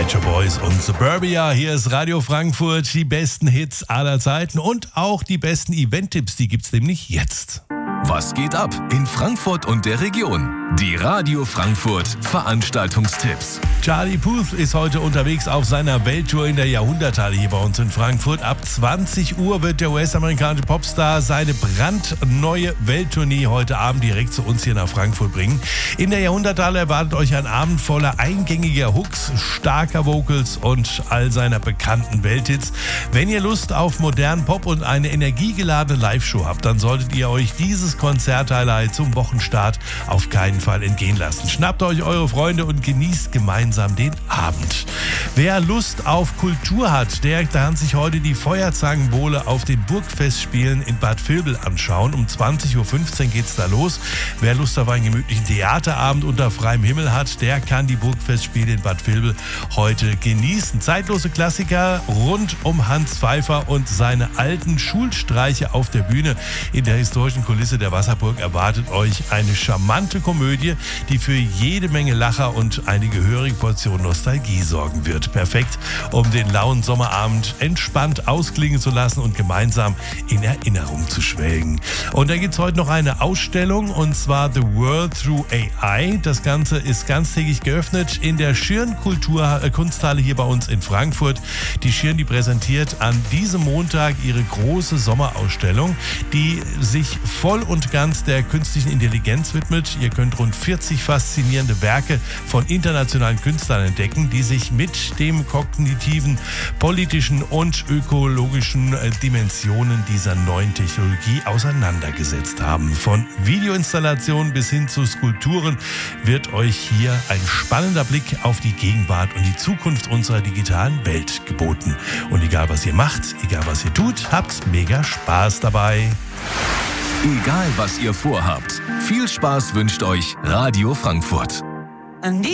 Pet Shop Boys und Suburbia. Hier ist Radio Frankfurt, die besten Hits aller Zeiten und auch die besten Event-Tipps, die gibt's nämlich jetzt. Was geht ab in Frankfurt und der Region? Die Radio Frankfurt Veranstaltungstipps. Charlie Puth ist heute unterwegs auf seiner Welttour in der Jahrhunderthalle hier bei uns in Frankfurt. Ab 20 Uhr wird der US-amerikanische Popstar seine brandneue Welttournee heute Abend direkt zu uns hier nach Frankfurt bringen. In der Jahrhunderthalle erwartet euch ein Abend voller eingängiger Hooks, starker Vocals und all seiner bekannten Welthits. Wenn ihr Lust auf modernen Pop und eine energiegeladene Live-Show habt, dann solltet ihr euch dieses Konzerthighlight zum Wochenstart auf keinen Fall entgehen lassen. Schnappt euch eure Freunde und genießt gemeinsam den Abend. Wer Lust auf Kultur hat, der kann sich heute die Feuerzangenbowle auf den Burgfestspielen in Bad Vilbel anschauen. Um 20.15 Uhr geht's da los. Wer Lust auf einen gemütlichen Theaterabend unter freiem Himmel hat, der kann die Burgfestspiele in Bad Vilbel heute genießen. Zeitlose Klassiker rund um Hans Pfeiffer und seine alten Schulstreiche auf der Bühne. In der historischen Kulisse der Wasserburg erwartet euch eine charmante Komödie, die für jede Menge Lacher und eine gehörige Portion Nostalgie sorgen wird. Perfekt, um den lauen Sommerabend entspannt ausklingen zu lassen und gemeinsam in Erinnerung zu schwelgen. Und da gibt es heute noch eine Ausstellung, und zwar The World Through AI. Das Ganze ist ganztägig geöffnet in der Schirn Kunsthalle hier bei uns in Frankfurt. Die Schirn, die präsentiert an diesem Montag ihre große Sommerausstellung, die sich voll und ganz der künstlichen Intelligenz widmet. Ihr könnt rund 40 faszinierende Werke von internationalen Künstlern entdecken, die sich mit dem kognitiven, politischen und ökologischen Dimensionen dieser neuen Technologie auseinandergesetzt haben. Von Videoinstallationen bis hin zu Skulpturen wird euch hier ein spannender Blick auf die Gegenwart und die Zukunft unserer digitalen Welt geboten. Und egal was ihr macht, egal was ihr tut, habt mega Spaß dabei. Egal was ihr vorhabt, viel Spaß wünscht euch Radio Frankfurt.